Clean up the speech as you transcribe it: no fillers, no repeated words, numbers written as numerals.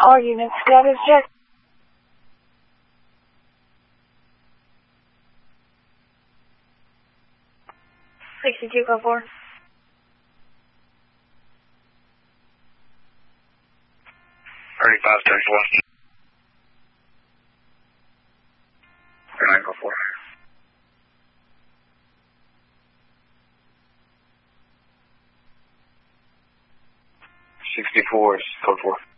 All units, status check. 62 code 4. 35-34. 39 code 4. 64 is code 4.